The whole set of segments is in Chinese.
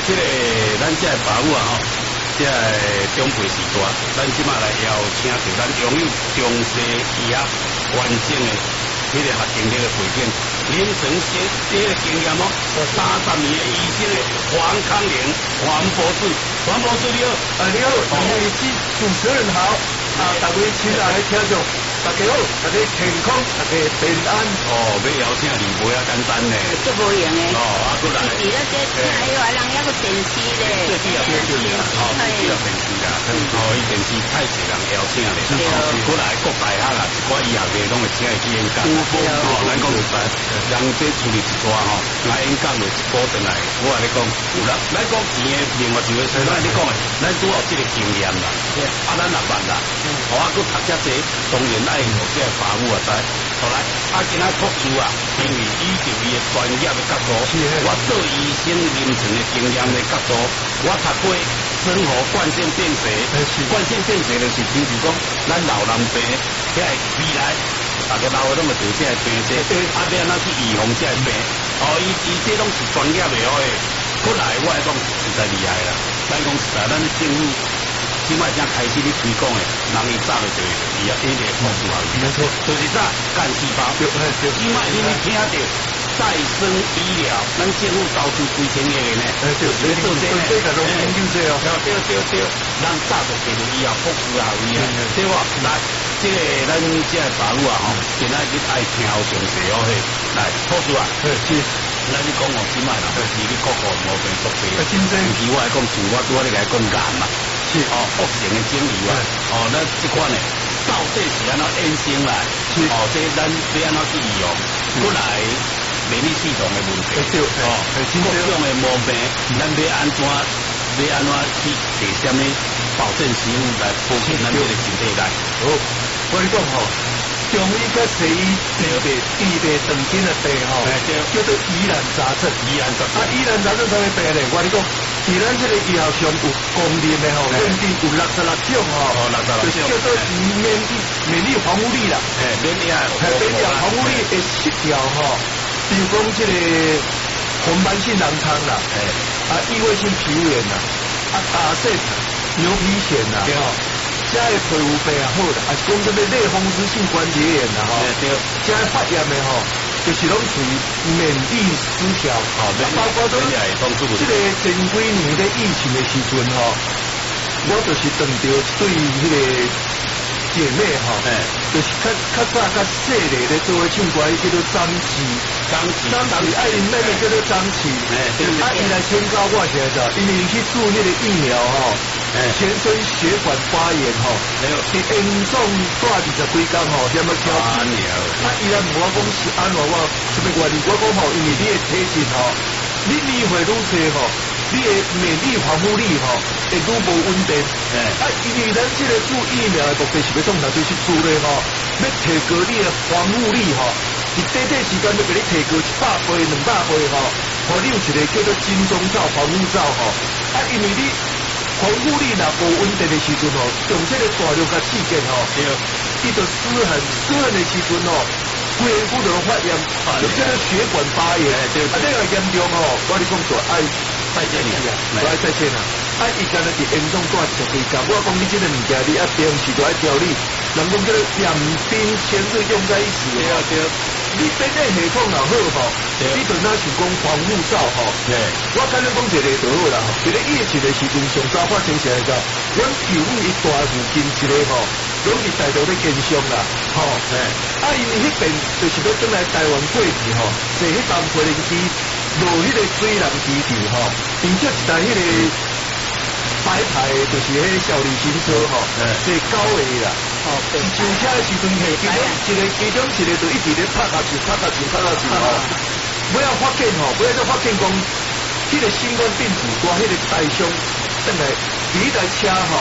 这个咱这个法务啊吼，这个中培时代，咱即马来邀请到咱拥有中西医学完整的这个学经历的背景，临床这个经验哦，30年的医生的黄康玲黄博士，黄博士你好， 你好，两位主持人好，大家亲爱的听众。大家好，大家健康，大家平安。 哦，要邀请你不要简单呢。 足无用的。 哦，过来。 是了，这请来话人还个电视咧。 这主要电视啦，哦，主要电视啦。哦，伊电视太侪人邀请咧。过来各大学啦，一寡医学界拢会请去演讲。哦，咱讲实在，人这处理一抓吼，来演讲就一波转来。我话你讲，有啦，咱讲钱的另外一回事，咱你讲的，咱拄好这个经验啦。咱也捌啦。我搁读遮济，当然爱有这个法务啊，知。后来今仔特殊啊，因为依照伊的专业的角度，我做医生临床的经验的角度，我读过生活惯性变色，惯性变色就是比如讲，咱老人病，遐未来，大家老的拢会得这个病症，要安怎去预防这个病？哦，伊这拢是专业的哦，过来我来讲实在厉害啦，咱讲实在，咱的政府。即摆正开始咧推广诶，人伊早就对，伊也一个帮助下去。 没错， 就是啥干细胞。即摆你听到再生医疗，咱政府投资几千亿呢？ 对，做这个都研究这哦。 对，咱早就进入以后服务下去啊，对无？来，这个咱这个法务啊吼，今仔日爱听好详细哦嘿。来，好处啊， 是。 咱你讲哦，即摆啦，是你各个毛病都病。 真正， 尤其我来讲，像我拄仔咧来讲癌嘛。是哦，恶性的肿瘤啊，哦，那这款呢，到底是安怎衍生来？哦，这咱要安怎去预防？过来免疫系统的问题，哦，各种的毛病，咱要安怎去给什么保证食物来保证咱这个身体来？ 好，我跟你讲吼。中医甲西医治病长筋的病吼，叫做疑难杂症。疑难杂症啥物病咧？我跟你讲，伫咱这个医学上有公认的吼，认定有66种吼，就是叫做免疫防护力啦。 免疫防护力会失调吼，比如讲这个红斑性狼疮啦，异位性皮肤炎啦，打疝、牛皮癣啦，吼。这个皮肤病也好啦，还是讲这个类风湿性关节炎啦吼，这个发炎的吼，就是拢属于免疫失调，包括说这个前几年的疫情的时阵吼，我就是碰到一对迄个姐妹吼，就是较早较细个咧做伙唱歌，叫做张琪，爱因妹妹叫做张琪，伊来请教我是安怎，因为去做迄个疫苗吼。全身血管发炎吼，严重带20几天吼，什么挑战？伊来问我讲是安怎我什么原因？我讲吼，因为你的体质吼，你年岁愈细吼，你的免疫防护力吼会愈无稳定。因为咱这个做疫苗的目的是要创啥？就是做咧吼，要提高你的防护力吼，伫短短时间要给你提高100倍、200倍吼，互你有一个叫做金钟罩防护罩吼。因为你防护力若无稳定的时阵吼，用这个大量甲刺激吼，伊就失衡的时阵吼，规个骨头发炎，就这个血管发炎，这个严重吼，我跟你讲就爱再见啦，就爱再见啦。伊今日是严重带20几天，我讲你这个物件，你平时就爱调理，人讲叫做两兵千日用在一起。对。你本身系统若好吼，你就哪想讲防护罩吼？我简单讲一个就好啦。一个疫情的时阵，上早发生啥个？阮球务一大附近一个吼，拢是大陆咧经商啦，吼。因为迄边就是要转来台湾过去吼，坐迄班飞行机落迄个水南机场吼，并且一台迄个白牌就是迄小旅行车吼，坐9个啦。是上车的时阵，其中一个就一直咧拍下去吼。尾仔发现吼，尾仔就发现讲，迄个新冠病毒带迄个大伤，等来第一台车吼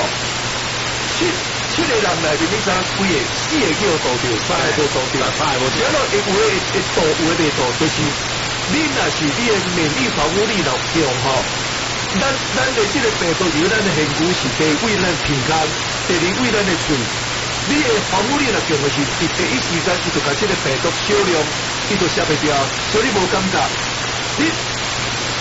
，7个人内面你知影几个？4个叫倒掉，3个无倒掉。然后有的会倒，有的袂倒，就是你若是你的免疫防护力若强吼，咱的这个病毒由咱的现骨是第一位咱鼻腔，第二位咱的嘴。你的防护力若强的是，第一时间伊就甲这个病毒少量，伊就消袂掉，所以你无感觉。你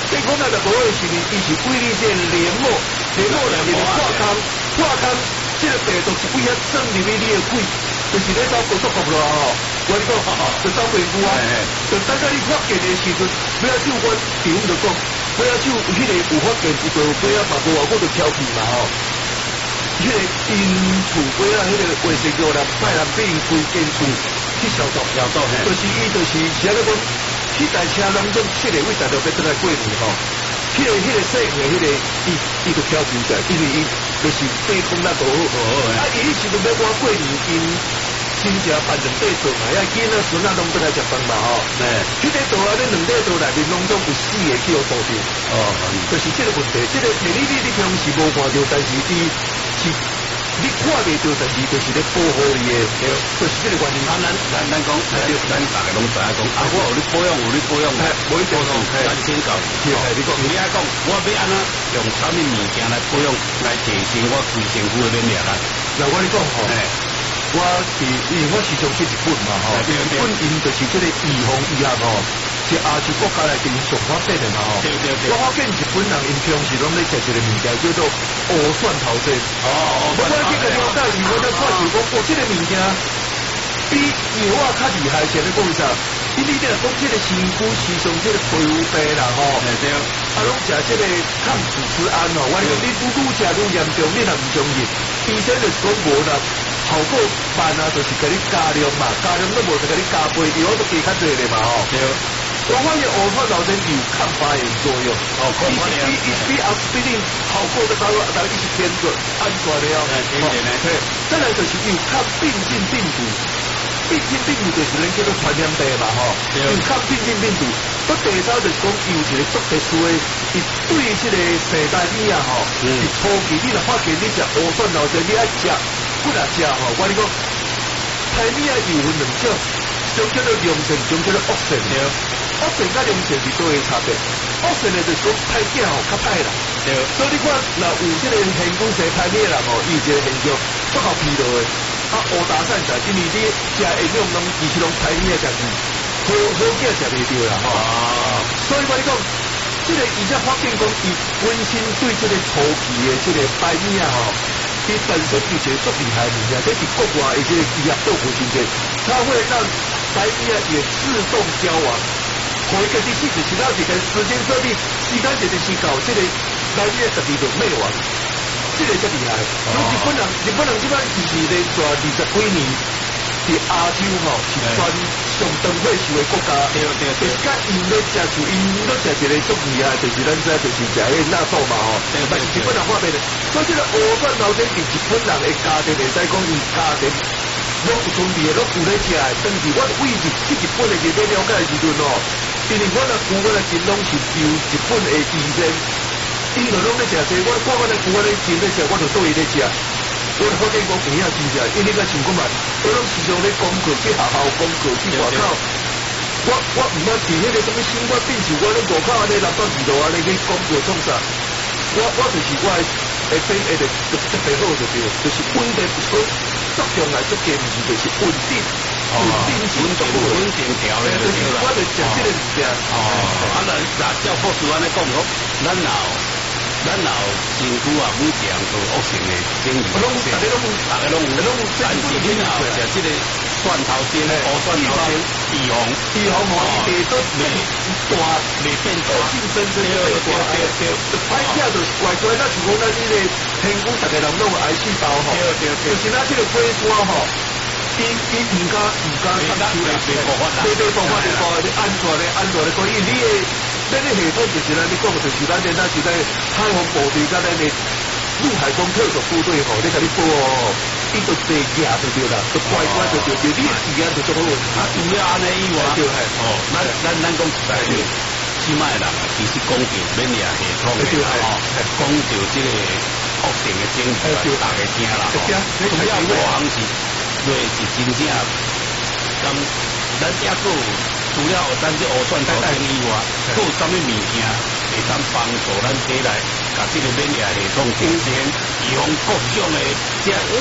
这讲那就无的是呢，伊是规律这联络内面的破空，这个病毒是几啊装入去你的肺，就是咧走高速公路吼，我讲就走袂久啊，就等到你发现的时阵，尾仔手我中午就讲，尾仔手迄个有发现，伊就尾仔嘛无话，我就挑起嘛吼。迄个因厝尾仔迄个卫生局啦，派人俾因规间厝去消毒，就是伊就是是安尼讲，迄台车拢总7个位大陆要倒来过年吼，迄个细个迄个伊就挑起来，因为伊就是对空那无好，啊伊迄时阵要我过年因。真正办2块桌嘛，遐囡仔孙仔拢过来食饭嘛吼。迄个桌啊，你2块桌内面拢总有4个去互倒掉。就是这个问题，这个你平时无看到，但是伊是你看袂到，但是就是咧保护你的，就是这个原因。 咱讲，咱大家拢知影讲，我有你保养，无一定讲咱先搞。你讲，你爱讲，我要安怎用啥物物件来保养，来提升我规身躯的免疫力？ 那我跟你讲吼。因为我时常去日本嘛吼，日本因就是这个预防医学吼，是亚洲国家内底上发展的嘛吼。我发现日本人因平时拢咧食一个物件叫做莴蒜头针。我去个了解是，我才看是讲，这个物件比药啊较厉害，是咧讲啥？你若讲这个身躯时常这个皮肤病啦吼，拢食这个抗组织胺哦，我讲你愈食愈严重，你若唔相信，医生就是讲无啦。效果慢啊，就是给你加量嘛，加量都无就给你加倍，药都加较济咧嘛吼。我发现莴蒜头针有抗发炎作用，比阿司匹林效果都高，大概是偏准安全了。再来就是有抗病菌病毒，病菌病毒就是咱叫做传染病嘛吼。有抗病菌病毒，不第三就是讲有一个足特殊的，伊对这个生态米啊吼，是初期你若发现你食莴蒜头针，你爱食。不然食吼，我你讲，排米啊有分2种，一种叫做良性，一种叫做恶性。恶性甲良性是多个差别。恶性的就是讲排囝吼较歹啦。所以你看，若有这个现今生排米的人吼，伊有一个现象，足够疲劳的。啊，乌大散在，因为你食营养拢其实拢排米啊食是好囝食袂着啦吼。所以我你讲，这个伊才发现讲，伊本身对这个初期的这个排米啊吼。伊本身有一个足厉害的物件，这是国外的这个医学做过真济，它会让白米啊也自动消亡。可以根据细致其他几个时间设定，时间节的时搞，这个白米特别就灭亡，这个足厉害。日本人即摆是连续20几年。伫亚洲吼是全上长退休的国家，就是甲因咧食厝，因咧食一个足厉害，就是咱知就是食迄纳豆嘛吼，但是日本人方面咧，所以这个莴蒜头针伫日本人的家庭会使讲伊家庭拢有准备的，拢有咧食的。但是我为去日本的日本了解的时阵吼，因为我的经拢是由日本的医生，因就拢咧食这，我的经咧食，我就倒伊咧食。我发现讲有影真正，因为你个像讲嘛，我拢时常咧讲课，去学校讲课，去外口。我唔捌伫迄个什么新冠病毒，我咧外口安尼6到2度安尼去讲课创啥？我就是我会变会得特别好就对，就是稳定，不是讲足重来足坚持，就是稳定性足好， 稳定调咧， 就是我就食这个物件。 那照博士安尼讲讲，咱老身躯啊，每一样都有恶性的经历，大家拢有，但是你若食这个蒜头针、莴蒜头针，预防吼，伊袂做大，袂变大， 竞争真对，歹听就是怪怪，那像讲咱这个天空，大家人拢有癌细胞吼，就是咱这个火山吼。伊唔敢上手啦，对爆发，你安全咧，所以咱的系统就是咱你讲的，就是咱那是在海防部队甲咱的陆海空特种部队吼，你甲你保哦，伊就地野就对啦，就乖就对，你治安就做好问题。 除了安尼以外，咱讲实在的，起码人其实讲到免疫系统的讲到这个恶性的症状，大家听啦吼，主要我行是。对，是真正，咁咱也个除了咱这莴蒜头针以外，还有啥物物件会当帮助咱体内，甲这个免疫系统提升，预防各种的这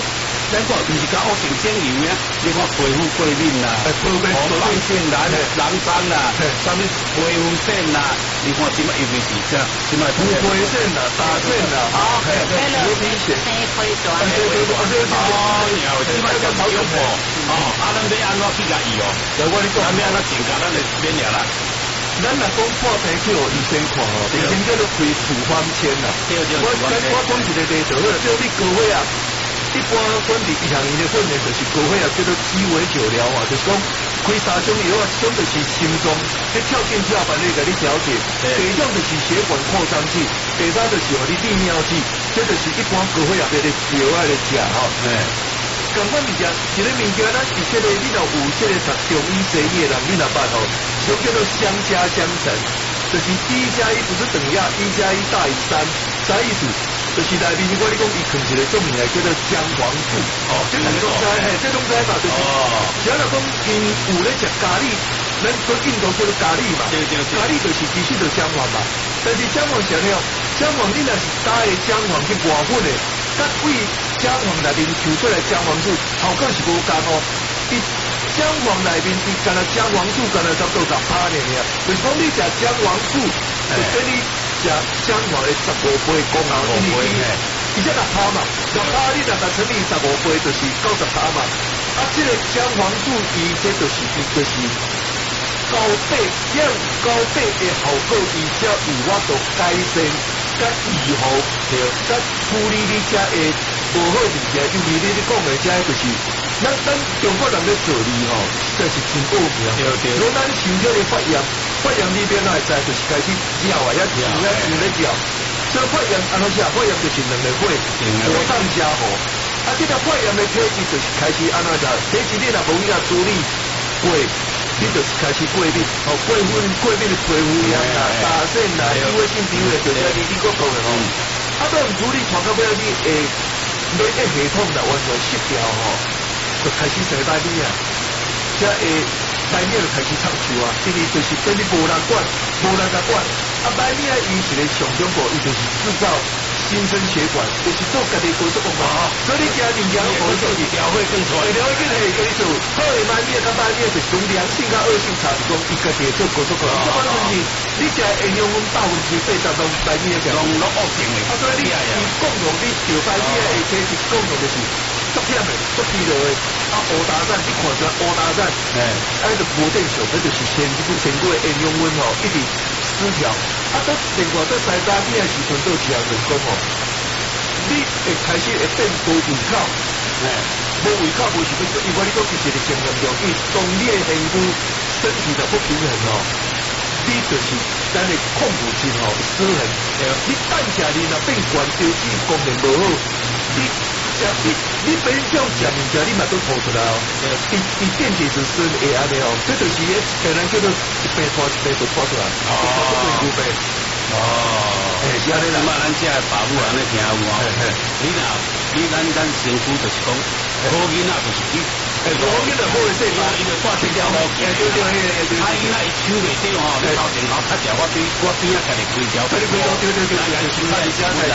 咱讲毋是讲我定精油呀，你看皮肤过敏啦，红斑性狼疮啦，啥物皮肤疹啦，你看即摆尤其是这，即摆乌龟症啦、打症啦， 牛皮癣，生灰蛇， 即摆咁少用哦，咱要安怎去甲伊哦？ 我你讲， 咱要安怎增加咱的免疫啦？ 咱若讲破病去互医生看吼，医生叫做开处方签啦。我讲一个例子好了，就你高血压。一般选择医学院的训练就是高血压叫做鸡尾酒疗法，就是讲开3种药啊，一种就是心脏，去跳进跳板咧，甲你调节；第二种就是血管扩张剂，第三就是互你利尿剂，这就是一般高血压的药啊咧食吼。共款物件，一个物件咱是这个，你若有这个读中医西医的人，你若捌吼，就叫做相加相乘，就是1+1不是等于1+1大于3，啥意思？就是内面我你讲，伊藏一个种物来叫做姜黄素。这种知这种知嘛，就是。只要讲因有咧食咖喱，咱说印度叫做咖喱嘛。咖喱就是其实就是姜黄嘛。但是姜黄啥了？姜黄你若是打的姜黄去磨粉的，甲为姜黄内面抽出来姜黄素，效果是无共哦。伊姜黄内面伊干那姜黄素干那差不多10%尔，就是讲你食姜黄素，就跟你食姜黄的15倍功效，而且10%嘛，10%你若乘以15倍就是90%嘛。啊，这个姜黄素伊这就是高倍，也有高倍的效果，而且有法度改善、甲预防、甲处理你遮的无好物件，尤其你讲的遮就是咱中国人咧做理吼，实在是真奥妙。如咱身体的发炎里边哪会知，就是开始尿啊，也尿咧尿。所以发炎安怎写？发炎就是2个火，火上加火。啊，这个发炎的体质就是开始安怎着？体质你若无去处理过，你就是开始过敏，过敏的皮肤炎啦、大疹啦、异位性皮肤炎，就是你讲的吼。啊，都唔处理，传到尾你免疫系统啦完全失调吼，就开始生歹米啊，这歹米就开始臭臭啊，因为就是等你无人管，啊，歹米啊，伊是个上中国，伊就是制造新生血管，就是做家己工作方法，所以你家己养好就是调会更出来，调会更系跟你做，好的歹米甲歹米就是讲良性甲恶性差，是讲伊家己做工作方法，这款就是你食营养分80%-80%拢歹米啊， 拢恶性的， 啊，所以你共同你调歹米啊，体质共同就是足忝的、足疲劳的，啊，乌大战你看出来乌大战，啊，就无正常，那就是身躯的营养分吼一直失调，啊，都另外都在早起的时阵都是人讲吼，你会开始会变无胃口，无胃口无是要，因为你讲是一个经验中，因为当你的身躯身体的不平衡吼，你就是咱的控制性吼失衡，你胆食力若变悬，导致功能无好，你本种食物件你嘛都吐出来哦，你电解质失会安尼哦，这就是可能叫做一杯拖一杯就拖出来，就杯。是安尼啦。 咱这爸母安尼听有哦，你咱身躯就是讲，好囡仔就是去， 好囡仔好的细胞，伊就挂成条毛，对， 啊，囡仔伊手袂对吼，你头前头较食，我边仔家己开条， 对， 心态是不啦？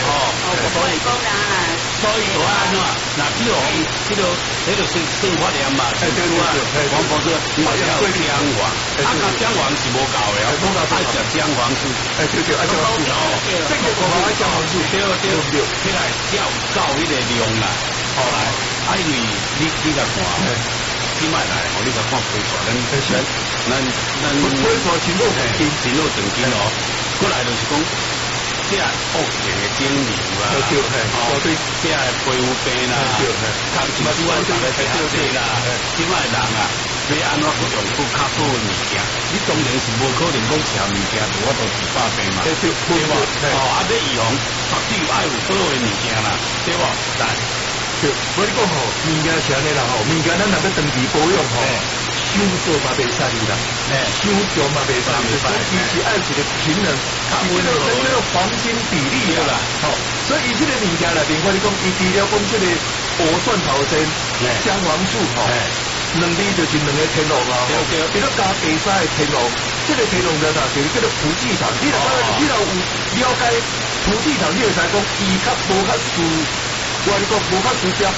所以我安怎？那这个生发炎嘛，是啊，黄婆子你要姜黄，姜黄是无够的，爱食姜黄素， 对，爱姜黄素，这个我爱姜黄素， 对，起来要够迄个量啦，后来因为你甲看，即摆来，你甲看批数，咱批数真好正经哦，过来就是讲。这恶性的肿瘤啦，这皮肤病啦，抗生素啊，大家吃多啦，即摆人啊，要安怎去用较好的物件？你当然是无可能讲吃物件，我都治百病嘛，对吧？要预防，绝对爱有好的物件啦，对吧？但我你讲吼，物件是安尼啦吼，物件咱若要长期保养吼，伤做嘛袂使啦，伤强嘛袂使，伊是爱一个平衡，是那个黄金比例啦，吼，所以伊这个物件内面，我你讲，伊除了讲这个鹅蒜头参、姜黄素吼，两味就是2个天龙啊，伊都加白沙的天龙，这个天龙在哪？就是叫做葡济糖，你若有了解葡济糖，你会知讲伊较无较输。我你讲无较输加饭，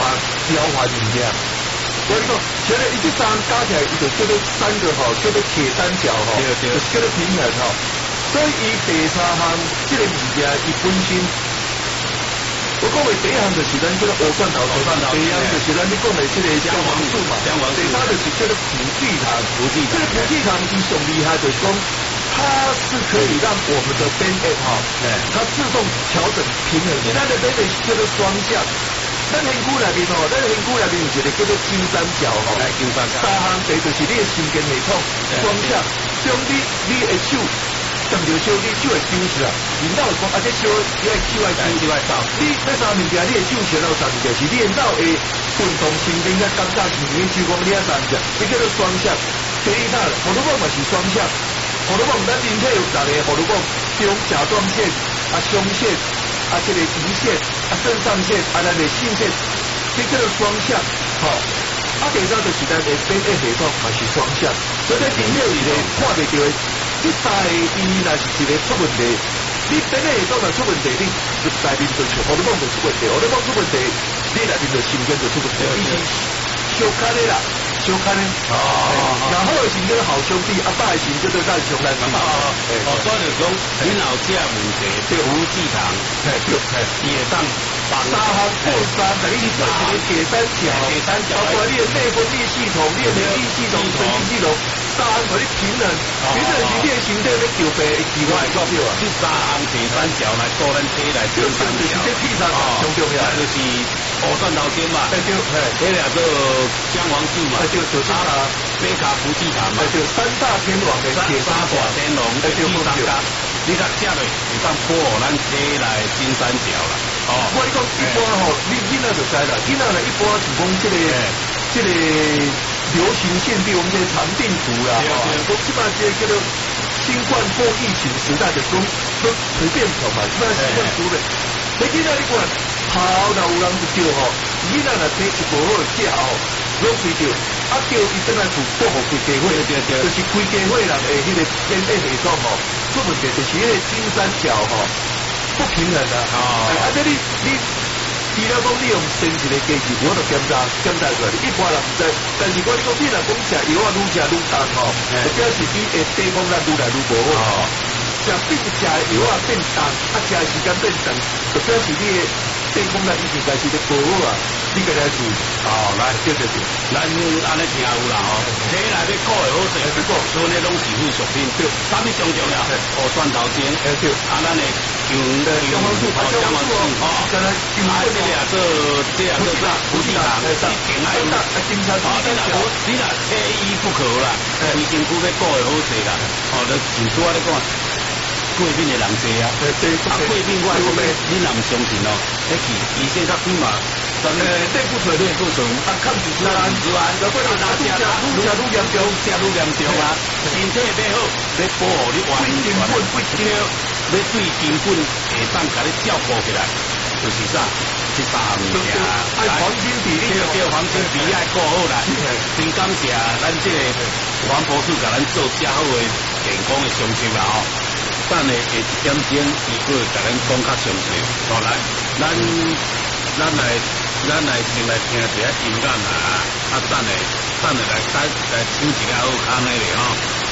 交换物件。所以讲，现在伊这三加起来，伊就叫做三个吼，叫做铁三角吼，就是叫做平衡吼。所以伊第三项这个物件，伊本身，我讲的第一项就是咱叫做莴蒜头，第二项就是咱你讲的这个姜黄素嘛，第三就是叫做葡聚糖。这个葡聚糖伊上厉害就是讲，它是可以让我们的 BNF 哈，它自动调整平衡。咱的 BNF 叫做双向。咱身躯内面吼，咱身躯内面有一个叫做金三角吼，三项第就是你的神经系统双向，将你的手上着手，你手会揪死啊，领导会讲啊，这手你爱手爱走，你那三物件，你的手前后三件是你领导的运动神经甲感觉神经手讲你啊三件，这叫做双向。第一项，荷尔蒙嘛是双向，荷尔蒙咱人体有6个荷尔蒙，中甲状腺啊、胸腺。啊，这个胰腺啊、肾上腺啊，咱的性腺，这叫做双向，吼。啊，第三就是咱的免疫系统嘛是双向，所以咱人体有一个看袂到的，这三个伊若是一个出问题，你免疫系统若出问题，你内面就是荷尔蒙就出问题，荷尔蒙出问题，你内面就神经就出问题，伊是相卡的啦。相看呢，然后的是叫好兄弟，阿爸的是叫做咱兄弟。 所以就讲，你老这问题，对胡志堂，伊会当三项过三，等于是一个铁三角，包括你的内分泌系统、你的免疫系统、神经系统，三项可以平衡，平衡是你的身体咧调配的机会股票啊。 这三项铁三角来做咱体来平三角， 这第三项上重要， 就是莴蒜头尖嘛，这俩做姜黄素嘛。 就是贝卡葡聚糖嘛， 就三大天王的铁三角天龙的第三角，你甲食落是当保护咱体内金三角啦。 我讲一般吼，你囡仔就知啦，囡仔呢一般是讲这个流行性病，我们这个肠病毒啦，讲即摆这叫做新冠后疫情时代的都随便走嘛，即摆新冠毒的，你囡仔你看头若有人就叫吼，囡仔若体一无好食吼。拢随着，啊叫伊转来厝保护规家伙，就是规家伙人的迄个免疫系统吼出问题，就是迄个金三角吼不平衡啊。啊，这你除了讲你用神奇的机器，我就检查出来，一般人唔知，但是我讲你若讲食药啊，愈食愈重吼，就表示你的抵抗力愈来愈无好。食变食药啊变重，啊食时间变长，就表示你的抵抗力已经开始在无好啊。你个来注意， 来，对，咱安尼听有啦吼，体内要顾的好势，不过剩的拢是附属品，对，啥物上重要？莴蒜头尖，对，咱的姜黄素，姜黄素，这俩做葡聚糖，你定爱有，你若缺一不可啦，规身躯要顾的好势啦，就拄仔咧讲。过敏的人多啊，过敏我讲咩？你若唔相信哦，迄去医生较起码， 内固醇，啊，抗组织胺，要不然拿愈严重啊，身体要好，要保护你完全要对根本会当甲你照顾起来，就是啥？这三项物件， 按黄金比例， 对黄金比例顾好啦，真感谢咱这个黄博士甲咱做遮好的健康的相亲啦吼。等下下一点钟，伊佫会甲咱讲较详细。好来，咱来先来听一下音乐啦，等下来抽一个好康的咧吼。